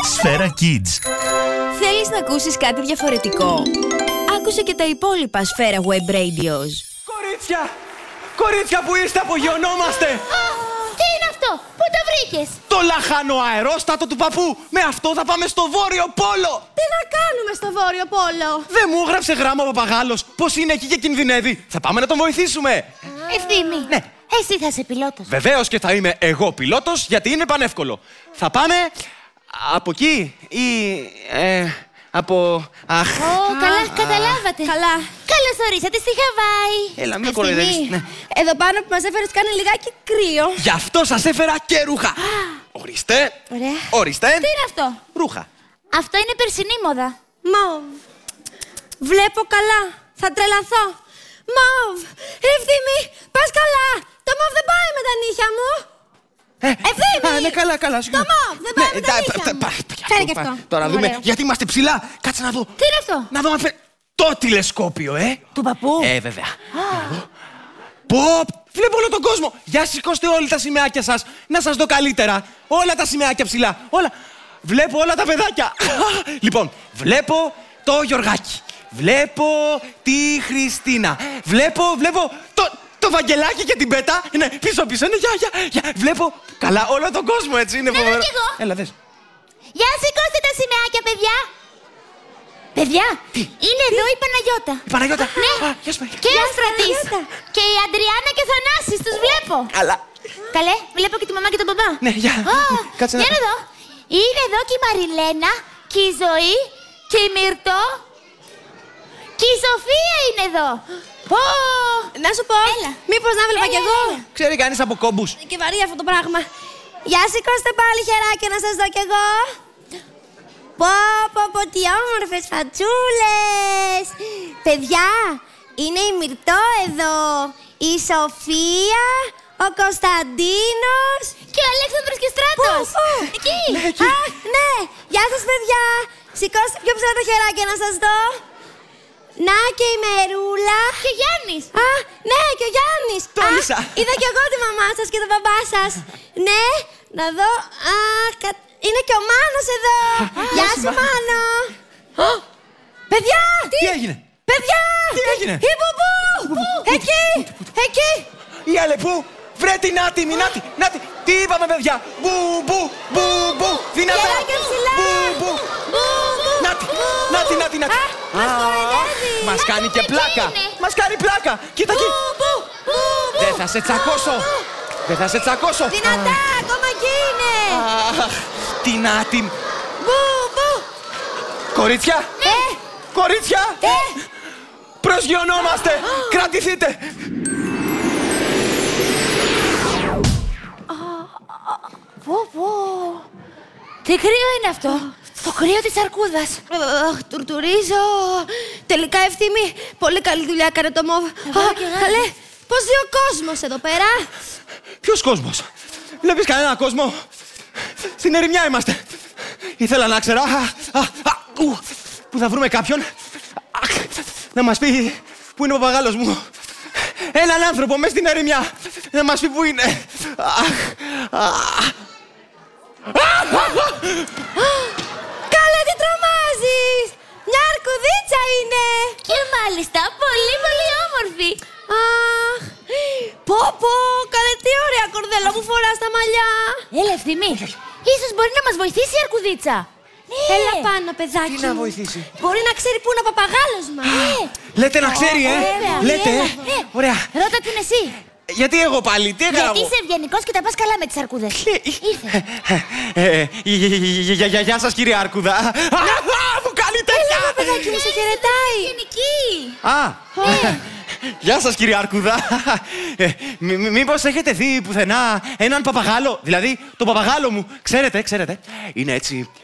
Σφαίρα Kids. Θέλεις να ακούσεις κάτι διαφορετικό? Άκουσε και τα υπόλοιπα Σφαίρα Web Radios. Κορίτσια! Κορίτσια που είστε, απογειωνόμαστε! Τι είναι αυτό, πού το βρήκες? Το λαχανό αερόστατο του παππού! Με αυτό θα πάμε στο Βόρειο Πόλο! Τι να κάνουμε στο Βόρειο Πόλο? Δεν μου έγραψε γράμμα ο παπαγάλος πως είναι εκεί και κινδυνεύει. Θα πάμε να τον βοηθήσουμε. Ευθύμη, Ναι. εσύ θα είσαι πιλότος. Βεβαίως και θα είμαι εγώ πιλότος, γιατί είναι πανεύκολο. Θα πάμε από εκεί ή από... Αχ, Καλά, καταλάβατε. Καλά. Καλώς ορίσατε στη Χαβάη. έλα μην κοροϊδεύεις. Ευθύμη, Ναι. εδώ πάνω που μας έφερες κάνει λιγάκι κρύο. Γι' αυτό σας έφερα και ρούχα. Ορίστε. Ωραία. Ορίστε. Τι είναι αυτό? Ρούχα. Αυτό είναι περσινή μόδα. Μauve. Βλέπω καλά. Θα τρελαθώ. Μauve. Ευθύμη, πας καλά. Το μauve δεν πάει με τα νύχια μου. Ευθύμη. Ναι, καλά, καλά. Το μauve δεν πάει με τα νύχια μου. Φέρε και αυτό. Τώρα δούμε, Ωραίο. γιατί είμαστε ψηλά. Κάτσε να δω. Τι είναι αυτό? Να δω αν φέρει το τηλεσκόπιο, Του παππού. Βέβαια. Πω, βλέπω όλο τον κόσμο. Για σηκώστε όλοι τα σημαίακια σας. Να σας δω καλύτερα. Όλα τα σημαίακια ψηλά. Όλα. Βλέπω όλα τα παιδάκια. Λοιπόν, βλέπω το Γιωργάκι. Βλέπω τη Χριστίνα. Βλέπω το Βαγγελάκι και την Πέτα. Ναι, πίσω. Ναι, γεια. Βλέπω καλά όλο τον κόσμο, έτσι. Είναι φοβερό. κι εγώ. Έλα, δες. Για σηκώστε τα σημαίακια, παιδιά. Παιδιά, είναι εδώ η Παναγιώτα. Η Παναγιώτα. Ναι. Γεια σου, Παναγιώτα. Και η Αστρατής. Και η Αντριάννα και ο Θανάσης, τους βλέπω. Καλά. Καλέ, βλέπω και τη μαμά και τον μπαμπά. Ναι, γεια. Κάτσε να... Για να δω. Είναι εδώ και η Μαριλένα, και η Ζωή, και η Μυρτώ. Και η Σοφία είναι εδώ. Πω! Να σου πω. Έλα. Μήπως να βλέπα κι εγώ. Ξέρει κανείς από κόμπους? Και βαρύ αυτό το πράγμα. Για σηκώστε πάλι χεράκια να σας δω κι εγώ. Πω, τι όμορφες φατσούλες. Παιδιά, είναι η Μυρτώ εδώ, η Σοφία, ο Κωνσταντίνος Και ο Αλέξανδρος και ο Στράτος. Πού? Εκεί. Α, ναι. Γεια σας, παιδιά. Σηκώστε πιο ψηλά τα χεράκια να σας δω. Να και η Μερούλα. Και ο Γιάννης. Α, ναι, και ο Γιάννης. Τόλισα. Είδα κι εγώ τη μαμά σας και τον μπαμπά σας. Ναι, να δω. Είναι και ο Μάνος εδώ. Γεια σου, Μάνο. Παιδιά! Τι έγινε? Παιδιά! Τι έγινε? Η Μπουμπού! Εκεί! Η Αλεπού, βρε την άτιμη, Νάτι. Τι είπαμε, παιδιά? Μπου, δυνατά. Χεράκια ψηλά. Μπου. Νάτι. Μας κοροϊδεύει. Μας κάνει και πλάκα. είναι. Μας κάνει πλάκα. Κοίτα εκεί. Δεν θα σε τσακώσω. Δυνατά, ακόμα εκεί είναι. Αχ, την άτιμη. Μπουμπού! Κορίτσια. Κορίτσια. Προσγειωνόμαστε. Κρατηθείτε. Πω. Τι κρύο είναι αυτό? Το κρύο της αρκούδας. Τουρτουρίζω. Τελικά, Ευθύμη, πολύ καλή δουλειά έκανε το μόβ. και εγώ. Καλέ, πώς ζει ο κόσμος εδώ πέρα? Ποιος κόσμος? Βλέπεις κανένα κόσμο? Στην ερημιά είμαστε. Ήθελα να ξέρα. Πού θα βρούμε κάποιον να μας πει πού είναι ο παπαγάλος μου. Έναν άνθρωπο μες στην ερημιά να μας πει πού είναι. Καλέ, τι τρομάζεις! Μια αρκουδίτσα είναι! Και μάλιστα πολύ όμορφη. Αχ, πω, καλέ, τι ωραία κορδέλα που φοράς στα μαλλιά. Έλα, Ευθύμη. Ίσως μπορεί να μας βοηθήσει η αρκουδίτσα. Ναι. Έλα πάνω, παιδάκι Τι να μου. βοηθήσει? Μπορεί να ξέρει πού είναι ο παπαγάλος μας. Λέτε να ξέρει, Ωραία. Λέτε, Ωραία. Ρώτα την εσύ. Γιατί εγώ πάλι, τι έκανα Γιατί εγώ? είσαι ευγενικός και τα πας καλά με τις αρκούδες. Ήρθε. Γεια σας, κύριε Άρκουδα. Μου κάνει τέτοια! Παιδάκι μου, σε χαιρετάει. Ευγενική. Γεια σας, κύριε Άρκουδα. Μήπως έχετε δει πουθενά έναν παπαγάλο? Δηλαδή, το παπαγάλο μου, ξέρετε, είναι έτσι